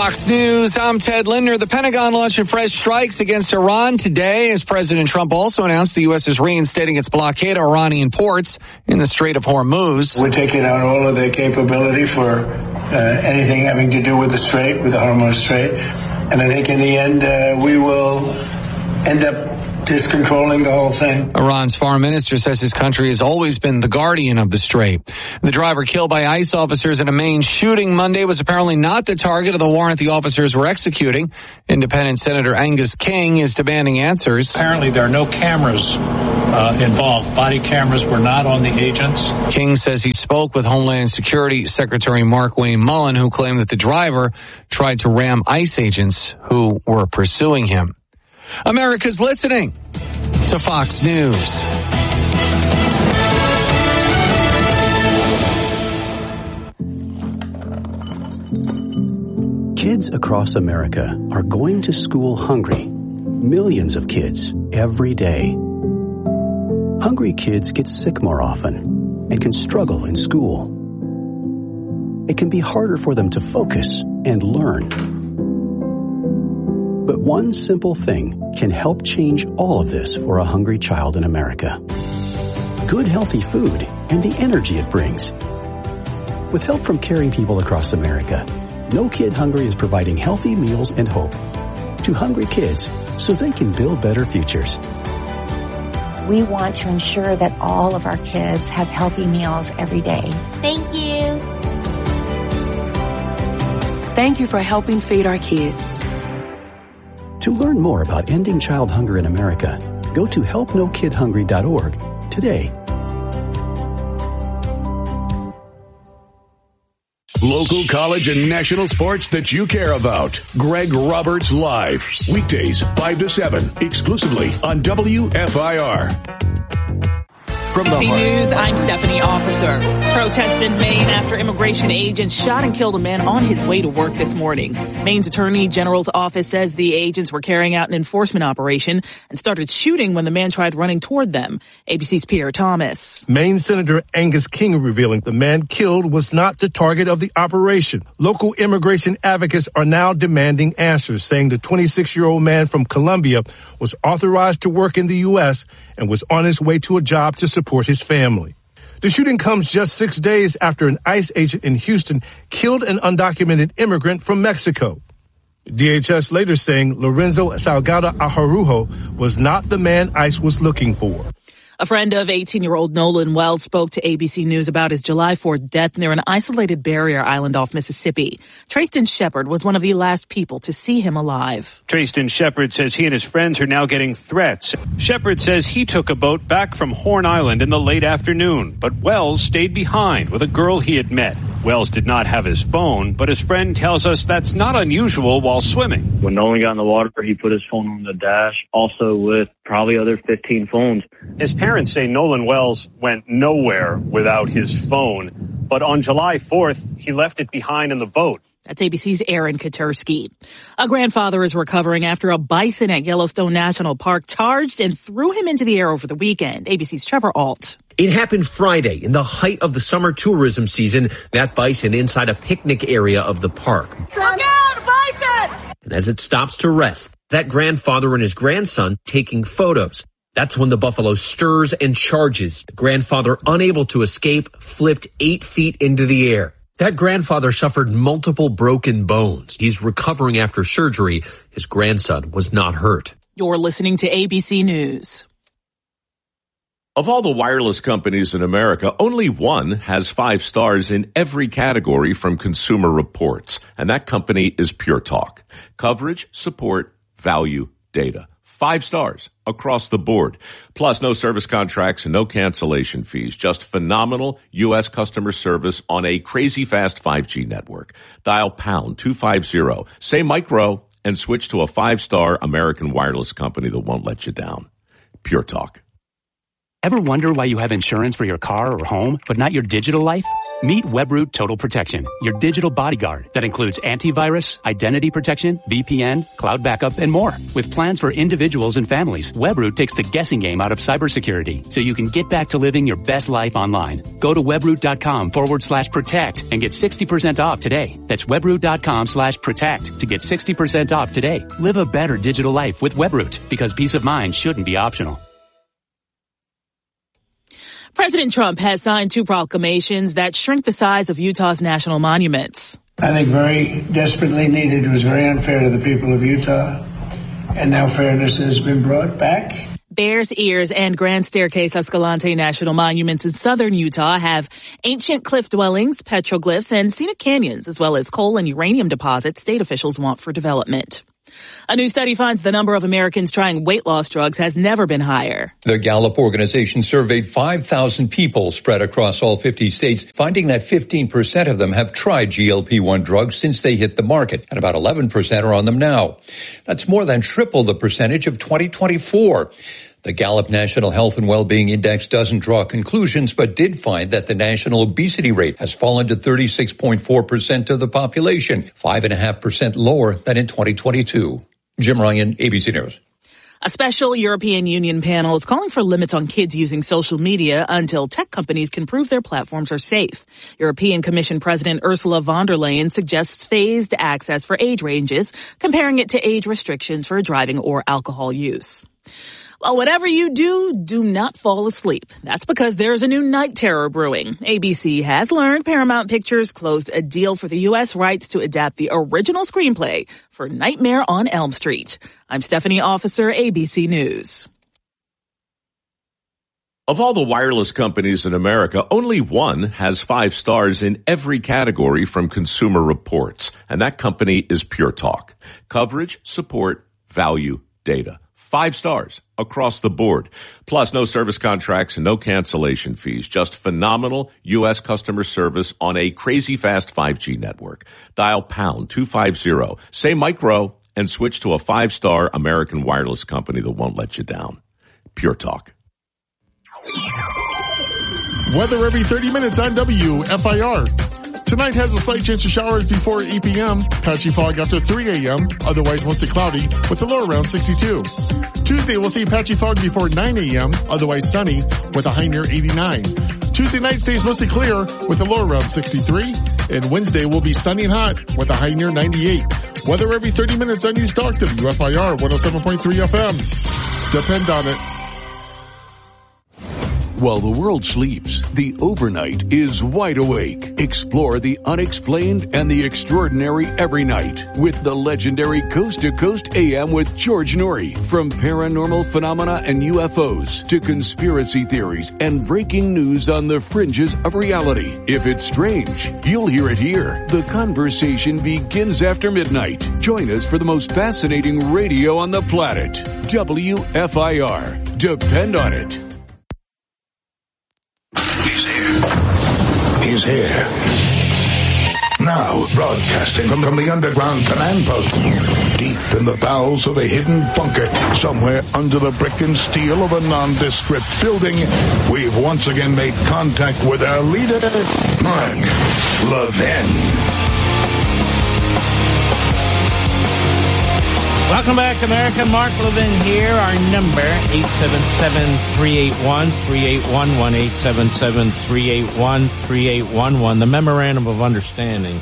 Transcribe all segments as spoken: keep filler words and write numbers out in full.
Fox News, I'm Ted Linder. The Pentagon launching fresh strikes against Iran today as President Trump also announced the U S is reinstating its blockade of Iranian ports in the Strait of Hormuz. We're taking out all of their capability for uh, anything having to do with the Strait, with the Hormuz Strait. And I think in the end, uh, we will end up just controlling the whole thing. Iran's foreign minister says his country has always been the guardian of the strait. The driver killed by ICE officers in a Maine shooting Monday was apparently not the target of the warrant the officers were executing. Independent Senator Angus King is demanding answers. Apparently there are no cameras uh, involved. Body cameras were not on the agents. King says he spoke with Homeland Security Secretary Mark Wayne Mullen, who claimed that the driver tried to ram ICE agents who were pursuing him. America's listening to Fox News. Kids across America are going to school hungry. Millions of kids every day. Hungry kids get sick more often and can struggle in school. It can be harder for them to focus and learn. But one simple thing can help change all of this for a hungry child in America. Good, healthy food and the energy it brings. With help from caring people across America, No Kid Hungry is providing healthy meals and hope to hungry kids so they can build better futures. We want to ensure that all of our kids have healthy meals every day. Thank you. Thank you for helping feed our kids. To learn more about ending child hunger in America, go to help no kid hungry dot org today. Local, college, and national sports that you care about. Greg Roberts Live. Weekdays, five to seven, exclusively on W F I R. From the C News, I'm Stephanie Officer. Protests in Maine after immigration agents shot and killed a man on his way to work this morning. Maine's Attorney General's office says the agents were carrying out an enforcement operation and started shooting when the man tried running toward them. A B C's Pierre Thomas. Maine Senator Angus King revealing the man killed was not the target of the operation. Local immigration advocates are now demanding answers, saying the twenty-six-year-old man from Colombia was authorized to work in the U S and was on his way to a job to support his family. The shooting comes just six days after an ICE agent in Houston killed an undocumented immigrant from Mexico. D H S later saying Lorenzo Salgado Ajarujo was not the man ICE was looking for. A friend of eighteen-year-old Nolan Wells spoke to A B C News about his July fourth death near an isolated barrier island off Mississippi. Trayston Shepard was one of the last people to see him alive. Trayston Shepard says he and his friends are now getting threats. Shepard says he took a boat back from Horn Island in the late afternoon, but Wells stayed behind with a girl he had met. Wells did not have his phone, but his friend tells us that's not unusual while swimming. When Nolan got in the water, he put his phone on the dash, also with probably other fifteen phones. His parents say Nolan Wells went nowhere without his phone, but on July fourth, he left it behind in the boat. That's A B C's Aaron Katursky. A grandfather is recovering after a bison at Yellowstone National Park charged and threw him into the air over the weekend. A B C's Trevor Alt. It happened Friday in the height of the summer tourism season. That bison inside a picnic area of the park. Look out, bison! And as it stops to rest, that grandfather and his grandson taking photos. That's when the buffalo stirs and charges. The grandfather, unable to escape, flipped eight feet into the air. That grandfather suffered multiple broken bones. He's recovering after surgery. His grandson was not hurt. You're listening to A B C News. Of all the wireless companies in America, only one has five stars in every category from Consumer Reports, and that company is Pure Talk. Coverage, support, value, data. Five stars across the board. Plus, no service contracts and no cancellation fees. Just phenomenal U S customer service on a crazy fast five G network. Dial pound two fifty, say micro, and switch to a five-star American wireless company that won't let you down. Pure Talk. Ever wonder why you have insurance for your car or home, but not your digital life? Meet Webroot Total Protection, your digital bodyguard that includes antivirus, identity protection, V P N, cloud backup, and more. With plans for individuals and families, Webroot takes the guessing game out of cybersecurity so you can get back to living your best life online. Go to webroot.com forward slash protect and get sixty percent off today. That's webroot.com slash protect to get sixty percent off today. Live a better digital life with Webroot, because peace of mind shouldn't be optional. President Trump has signed two proclamations that shrink the size of Utah's national monuments. I think very desperately needed. It was very unfair to the people of Utah. And now fairness has been brought back. Bears Ears and Grand Staircase Escalante National Monuments in southern Utah have ancient cliff dwellings, petroglyphs, and scenic canyons, as well as coal and uranium deposits state officials want for development. A new study finds the number of Americans trying weight loss drugs has never been higher. The Gallup organization surveyed five thousand people spread across all fifty states, finding that fifteen percent of them have tried G L P one drugs since they hit the market, and about eleven percent are on them now. That's more than triple the percentage of twenty twenty-four. The Gallup National Health and Wellbeing Index doesn't draw conclusions, but did find that the national obesity rate has fallen to thirty-six point four percent of the population, five point five percent lower than in twenty twenty-two. Jim Ryan, A B C News. A special European Union panel is calling for limits on kids using social media until tech companies can prove their platforms are safe. European Commission President Ursula von der Leyen suggests phased access for age ranges, comparing it to age restrictions for driving or alcohol use. Well, whatever you do, do not fall asleep. That's because there's a new night terror brewing. A B C has learned Paramount Pictures closed a deal for the U S rights to adapt the original screenplay for Nightmare on Elm Street. I'm Stephanie Officer, A B C News. Of all the wireless companies in America, only one has five stars in every category from Consumer Reports, and that company is Pure Talk. Coverage, support, value, data. Five stars across the board. Plus, no service contracts and no cancellation fees. Just phenomenal U S customer service on a crazy fast five G network. Dial pound two fifty, say micro, and switch to a five-star American wireless company that won't let you down. Pure Talk. Weather every thirty minutes on W F I R. Tonight has a slight chance of showers before eight p.m. Patchy fog after three a.m. Otherwise mostly cloudy with a low around sixty-two. Tuesday we'll see patchy fog before nine a.m. Otherwise sunny with a high near eighty-nine. Tuesday night stays mostly clear with a low around sixty-three. And Wednesday will be sunny and hot with a high near ninety-eight. Weather every thirty minutes on News Talk W F I R one oh seven point three F M. Depend on it. While the world sleeps, the overnight is wide awake. Explore the unexplained and the extraordinary every night with the legendary Coast to Coast A M with George Noory. From paranormal phenomena and U F Os to conspiracy theories and breaking news on the fringes of reality. If it's strange, you'll hear it here. The conversation begins after midnight. Join us for the most fascinating radio on the planet. W F I R. Depend on it. He's here. Now, broadcasting from, from the underground command post, deep in the bowels of a hidden bunker, somewhere under the brick and steel of a nondescript building, we've once again made contact with our leader, Mark Levin. Welcome back, America. Mark Levin here. Our number, eight seven seven, three eight one, three eight one one, eight seven seven, three eight one, three eight one one. The Memorandum of Understanding.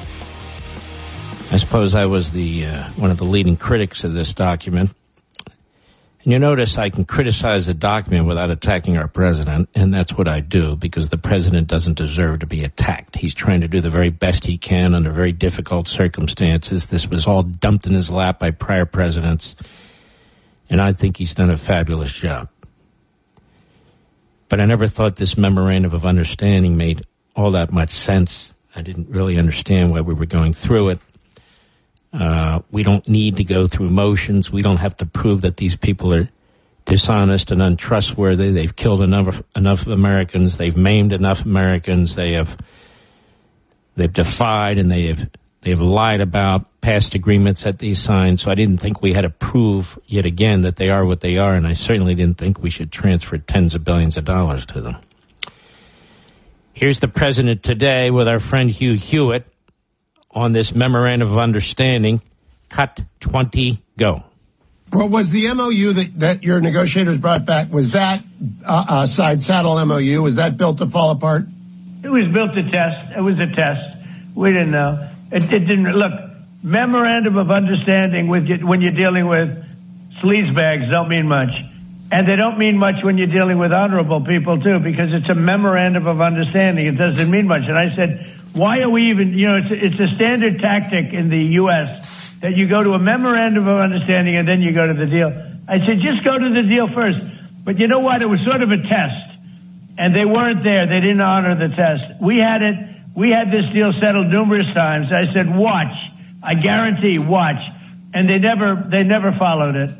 I suppose I was the uh, one of the leading critics of this document. And you notice I can criticize a document without attacking our president, and that's what I do, because the president doesn't deserve to be attacked. He's trying to do the very best he can under very difficult circumstances. This was all dumped in his lap by prior presidents, and I think he's done a fabulous job. But I never thought this memorandum of understanding made all that much sense. I didn't really understand why we were going through it. Uh, we don't need to go through motions. We don't have to prove that these people are dishonest and untrustworthy. They've killed enough enough Americans. They've maimed enough Americans. They have they've defied and they have They have lied about past agreements that they signed, so I didn't think we had to prove yet again that they are what they are, and I certainly didn't think we should transfer tens of billions of dollars to them. Here's the president today with our friend Hugh Hewitt on this memorandum of understanding. Cut twenty, go. Well, was the M O U that, that your negotiators brought back, was that uh, uh, side saddle M O U, was that built to fall apart? It was built to test. It was a test. We didn't know. It, it didn't, look, memorandum of understanding with you, when you're dealing with sleazebags don't mean much. And they don't mean much when you're dealing with honorable people, too, because it's a memorandum of understanding. It doesn't mean much. And I said, why are we even, you know, it's a, it's a standard tactic in the U S that you go to a memorandum of understanding and then you go to the deal. I said, just go to the deal first. But you know what? It was sort of a test. And they weren't there. They didn't honor the test. We had it. We had this deal settled numerous times. I said, watch. I guarantee, watch. And they never, they never followed it.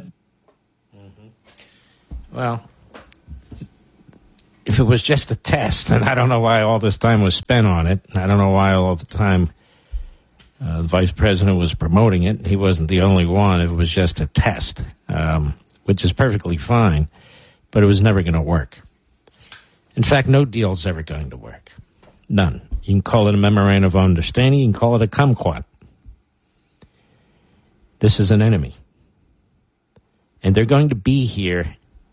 Well, if it was just a test, then I don't know why all this time was spent on it. I don't know why all the time uh, the vice president was promoting it. He wasn't the only one. If it was just a test, um, which is perfectly fine, but it was never going to work. In fact, no deal is ever going to work. None. You can call it a memorandum of understanding. You can call it a kumquat. This is an enemy. And they're going to be here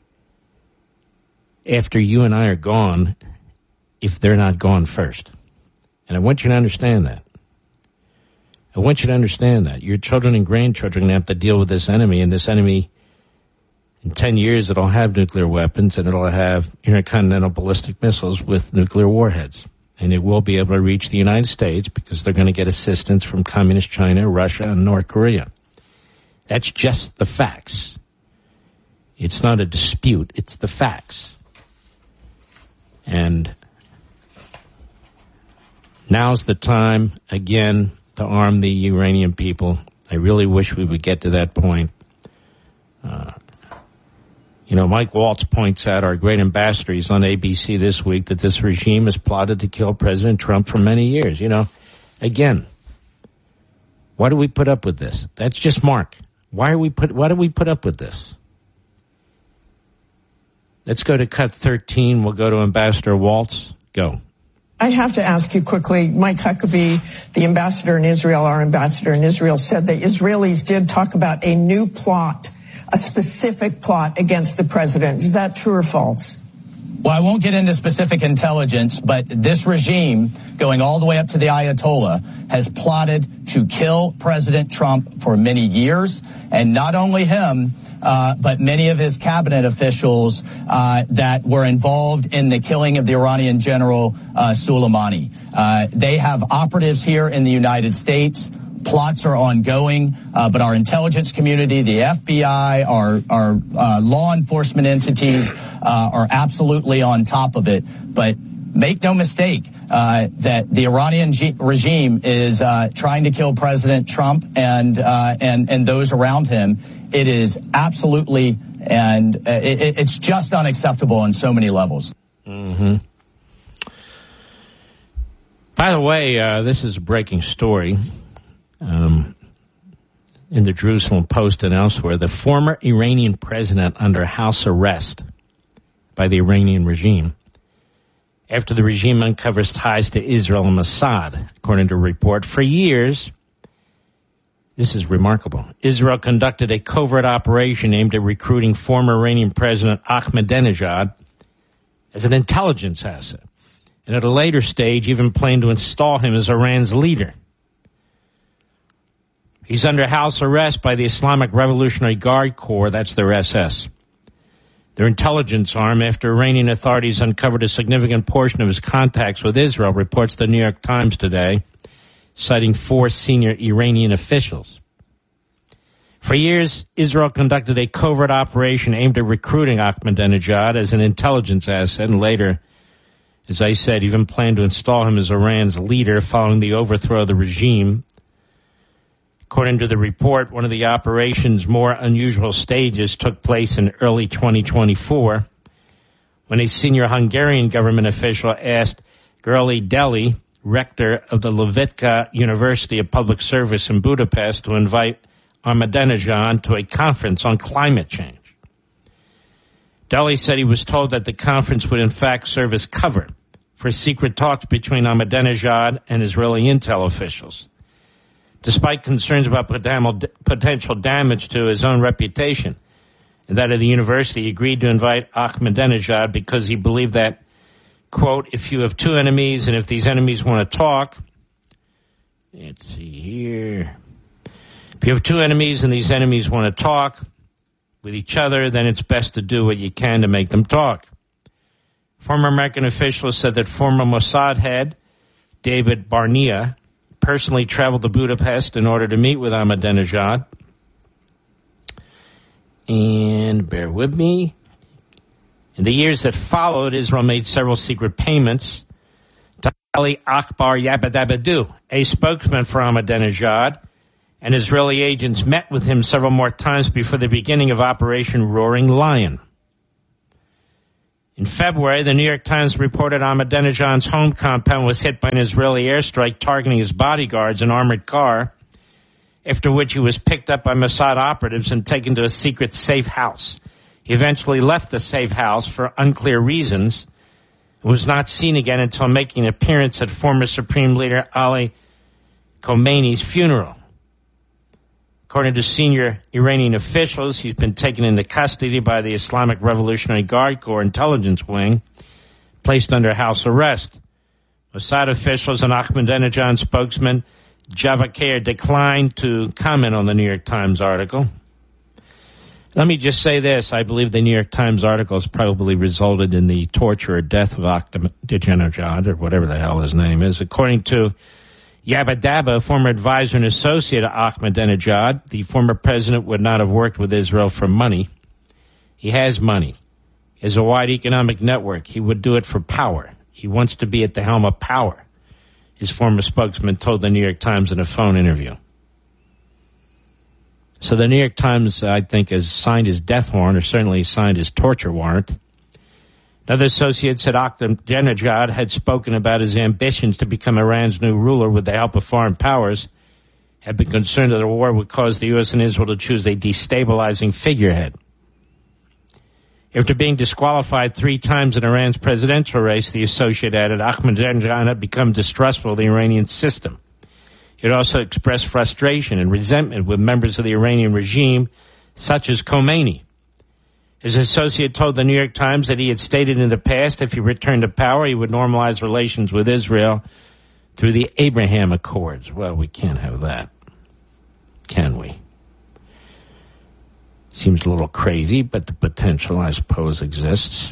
after you and I are gone, if they're not gone first. And I want you to understand that. I want you to understand that. Your children and grandchildren have to deal with this enemy, and this enemy, in ten years, it'll have nuclear weapons, and it'll have intercontinental ballistic missiles with nuclear warheads. And it will be able to reach the United States because they're going to get assistance from Communist China, Russia, and North Korea. That's just the facts. It's not a dispute. It's the facts. And now's the time, again, to arm the Iranian people. I really wish we would get to that point. Uh, you know, Mike Waltz points out, our great ambassador, he's on A B C this week, that this regime has plotted to kill President Trump for many years. You know, again, why do we put up with this? That's just Mark. Why are we put, why do we put up with this? Let's go to cut thirteen. We'll go to Ambassador Waltz. Go. I have to ask you quickly, Mike Huckabee, the ambassador in Israel, our ambassador in Israel, said that Israelis did talk about a new plot, a specific plot against the president. Is that true or false? Well, I won't get into specific intelligence, but this regime, going all the way up to the Ayatollah, has plotted to kill President Trump for many years. And not only him, uh, but many of his cabinet officials uh, that were involved in the killing of the Iranian general uh, Soleimani. Uh, they have operatives here in the United States. Plots are ongoing, uh, but our intelligence community, the F B I, our, our uh, law enforcement entities uh, are absolutely on top of it. But make no mistake uh, that the Iranian g- regime is uh, trying to kill President Trump and uh, and and those around him. It is absolutely, and uh, it, it's just unacceptable on so many levels. Mm-hmm. By the way, uh, this is a breaking story. Um, in the Jerusalem Post and elsewhere, the former Iranian president under house arrest by the Iranian regime after the regime uncovers ties to Israel and Mossad, according to a report. For years, this is remarkable, Israel conducted a covert operation aimed at recruiting former Iranian President Ahmadinejad as an intelligence asset, and at a later stage even planned to install him as Iran's leader. He's under house arrest by the Islamic Revolutionary Guard Corps, that's their S S. Their intelligence arm, after Iranian authorities uncovered a significant portion of his contacts with Israel, reports the New York Times today, citing four senior Iranian officials. For years, Israel conducted a covert operation aimed at recruiting Ahmadinejad as an intelligence asset, and later, as I said, even planned to install him as Iran's leader following the overthrow of the regime. According to the report, one of the operation's more unusual stages took place in early twenty twenty-four when a senior Hungarian government official asked Gerli Deli, rector of the Levitka University of Public Service in Budapest, to invite Ahmadinejad to a conference on climate change. Delhi said he was told that the conference would in fact serve as cover for secret talks between Ahmadinejad and Israeli intel officials. Despite concerns about potential damage to his own reputation and that of the university, he agreed to invite Ahmadinejad because he believed that, quote, if you have two enemies and if these enemies want to talk, let's see here, if you have two enemies and these enemies want to talk with each other, then it's best to do what you can to make them talk. Former American officials said that former Mossad head David Barnea personally traveled to Budapest in order to meet with Ahmadinejad. And bear with me. In the years that followed, Israel made several secret payments to Ali Akbar Yabadabadu, a spokesman for Ahmadinejad, and Israeli agents met with him several more times before the beginning of Operation Roaring Lion. In February, the New York Times reported Ahmadinejad's home compound was hit by an Israeli airstrike targeting his bodyguards, an armored car, after which he was picked up by Mossad operatives and taken to a secret safe house. He eventually left the safe house for unclear reasons and was not seen again until making an appearance at former Supreme Leader Ali Khomeini's funeral. According to senior Iranian officials, he's been taken into custody by the Islamic Revolutionary Guard Corps intelligence wing, placed under house arrest. Mossad officials and Ahmadinejad spokesman Javakir declined to comment on the New York Times article. Let me just say this. I believe the New York Times article has probably resulted in the torture or death of Ahmadinejad, or whatever the hell his name is. According to Yabadaba, former advisor and associate of Ahmadinejad, the former president would not have worked with Israel for money. He has money. He has a wide economic network. He would do it for power. He wants to be at the helm of power, his former spokesman told the New York Times in a phone interview. So the New York Times, I think, has signed his death warrant, or certainly signed his torture warrant. Another associate said Ahmadinejad had spoken about his ambitions to become Iran's new ruler with the help of foreign powers, had been concerned that the war would cause the U S and Israel to choose a destabilizing figurehead. After being disqualified three times in Iran's presidential race, the associate added, Ahmadinejad had become distrustful of the Iranian system. He had also expressed frustration and resentment with members of the Iranian regime, such as Khomeini. His associate told the New York Times that he had stated in the past if he returned to power, he would normalize relations with Israel through the Abraham Accords. Well, we can't have that, can we? Seems a little crazy, but the potential, I suppose, exists.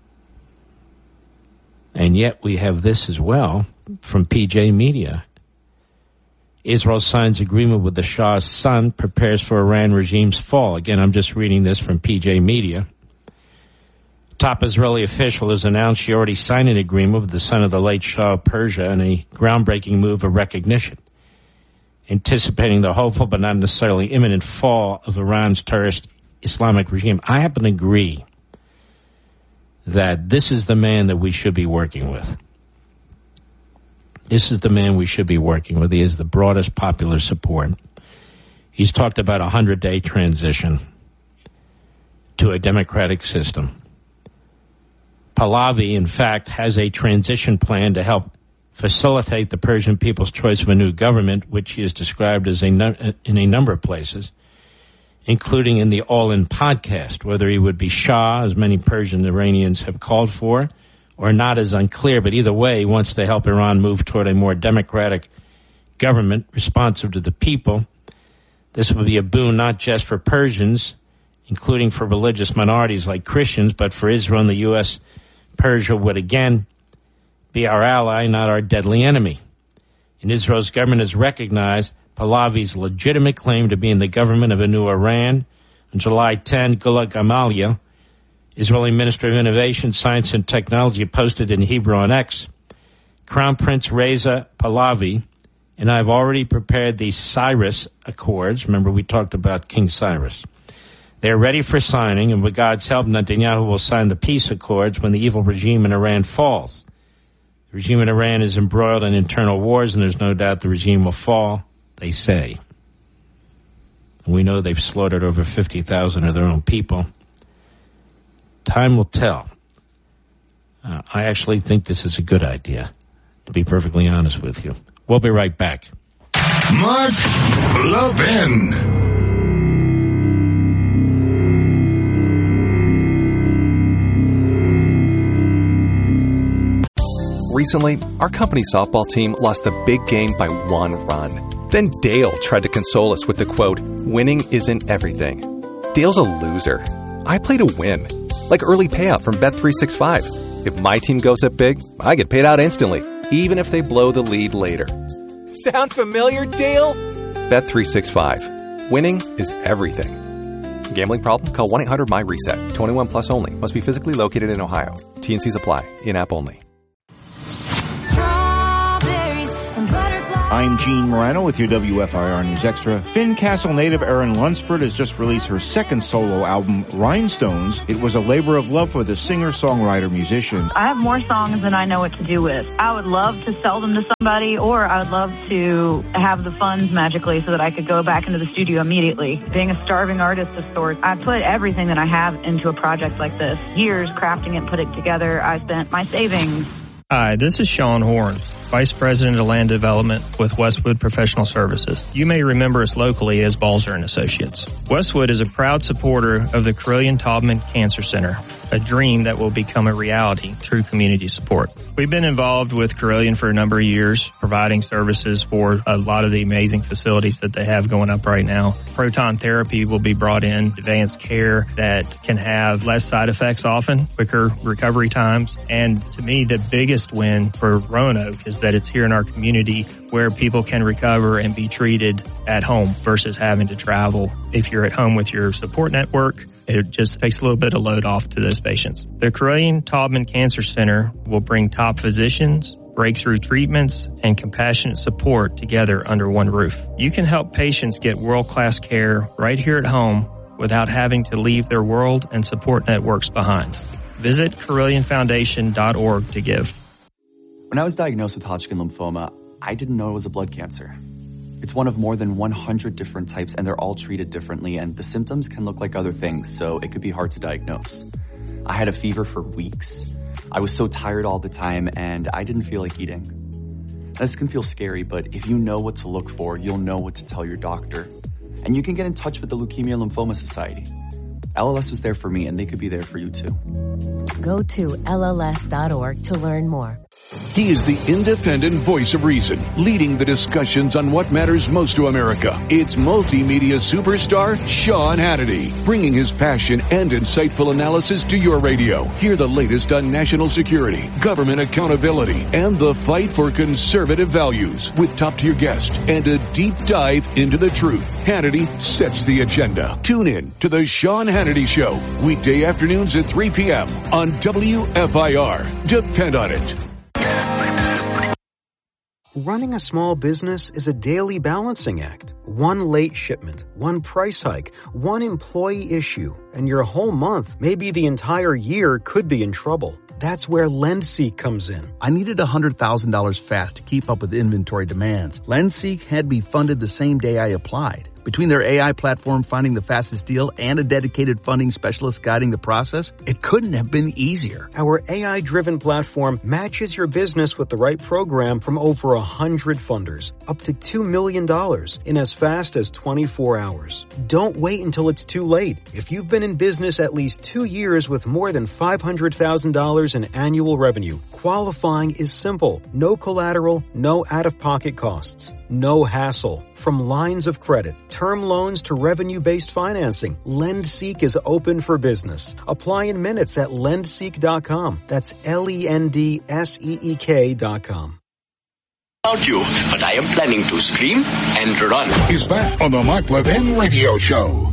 And yet we have this as well from P J Media. Israel signs agreement with the Shah's son, prepares for Iran regime's fall. Again, I'm just reading this from P J Media. Top Israeli official has announced she already signed an agreement with the son of the late Shah of Persia in a groundbreaking move of recognition, anticipating the hopeful but not necessarily imminent fall of Iran's terrorist Islamic regime. I happen to agree that this is the man that we should be working with. This is the man we should be working with. He has the broadest popular support. He's talked about a hundred-day transition to a democratic system. Pahlavi, in fact, has a transition plan to help facilitate the Persian people's choice of a new government, which he has described as a in a number of places, including in the All In podcast. Whether he would be Shah, as many Persian Iranians have called for, or not is unclear, but either way, he wants to help Iran move toward a more democratic government responsive to the people. This would be a boon not just for Persians, including for religious minorities like Christians, but for Israel and the U S. Persia would again be our ally, not our deadly enemy. And Israel's government has recognized Pahlavi's legitimate claim to be in the government of a new Iran. On July tenth, Gula Gamaliel, Israeli Minister of Innovation, Science and Technology, posted in Hebrew on X, Crown Prince Reza Pahlavi and I have already prepared the Cyrus Accords. Remember, we talked about King Cyrus. They are ready for signing, and with God's help, Netanyahu will sign the peace accords when the evil regime in Iran falls. The regime in Iran is embroiled in internal wars, and there's no doubt the regime will fall, they say. We know they've slaughtered over fifty thousand of their own people. Time will tell. Uh, I actually think this is a good idea, to be perfectly honest with you. We'll be right back. Mark Levin. Recently, our company softball team lost a big game by one run. Then Dale tried to console us with the quote, "Winning isn't everything." Dale's a loser. I play to win. Like early payout from Bet three sixty-five. If my team goes up big, I get paid out instantly, even if they blow the lead later. Sound familiar, Dale? Bet three sixty-five. Winning is everything. Gambling problem? Call one eight hundred M Y reset. twenty-one plus only. Must be physically located in Ohio. T N Cs apply. In-app only. I'm Gene Morano with your W F I R News Extra. Fincastle native Erin Lunsford has just released her second solo album, Rhinestones. It was a labor of love for the singer, songwriter, musician. I have more songs than I know what to do with. I would love to sell them to somebody, or I would love to have the funds magically so that I could go back into the studio immediately. Being a starving artist of sorts, I put everything that I have into a project like this. Years crafting it, put it together. I spent my savings. Hi, this is Sean Horn, Vice President of Land Development with Westwood Professional Services. You may remember us locally as Balzer and Associates. Westwood is a proud supporter of the Carilion-Taubman Cancer Center, a dream that will become a reality through community support. We've been involved with Carilion for a number of years, providing services for a lot of the amazing facilities that they have going up right now. Proton therapy will be brought in, advanced care that can have less side effects often, quicker recovery times, and to me, the biggest win for Roanoke is that it's here in our community where people can recover and be treated at home versus having to travel. If you're at home with your support network, it just takes a little bit of load off to those patients. The Carilion-Taubman Cancer Center will bring top physicians, breakthrough treatments, and compassionate support together under one roof. You can help patients get world-class care right here at home without having to leave their world and support networks behind. Visit Carilion Foundation dot org to give. When I was diagnosed with Hodgkin lymphoma, I didn't know it was a blood cancer. It's one of more than one hundred different types, and they're all treated differently, and the symptoms can look like other things, so it could be hard to diagnose. I had a fever for weeks. I was so tired all the time, and I didn't feel like eating. This can feel scary, but if you know what to look for, you'll know what to tell your doctor. And you can get in touch with the Leukemia Lymphoma Society. L L S was there for me, and they could be there for you too. Go to L L S dot org to learn more. He is the independent voice of reason, leading the discussions on what matters most to America. It's multimedia superstar Sean Hannity, bringing his passion and insightful analysis to your radio. Hear the latest on national security, government accountability, and the fight for conservative values with top-tier guests and a deep dive into the truth. Hannity sets the agenda. Tune in to the Sean Hannity Show, weekday afternoons at three p.m. on W F I R. Depend on it. Running a small business is a daily balancing act. One late shipment, one price hike, one employee issue, and your whole month, maybe the entire year, could be in trouble. That's where LendSeek comes in. I needed one hundred thousand dollars fast to keep up with inventory demands. LendSeek had me funded the same day I applied. Between their A I platform finding the fastest deal and a dedicated funding specialist guiding the process, it couldn't have been easier. Our A I-driven platform matches your business with the right program from over one hundred funders, up to two million dollars in as fast as twenty-four hours. Don't wait until it's too late. If you've been in business at least two years with more than five hundred thousand dollars in annual revenue, qualifying is simple. No collateral, no out-of-pocket costs, no hassle. From lines of credit, term loans to revenue-based financing, LendSeek is open for business. Apply in minutes at lendseek dot com. That's L E N D S E E K dot com. About you, but I am planning to scream and run. He's back on the Mark Levin Radio Show.